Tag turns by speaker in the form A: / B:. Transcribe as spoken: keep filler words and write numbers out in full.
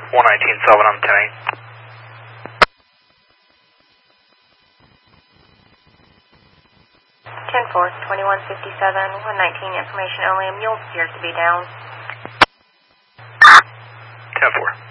A: one nineteen seven on ten eight.
B: ten four, twenty-one fifty-seven, one nineteen, information only. A mule appears to be down.
A: ten four.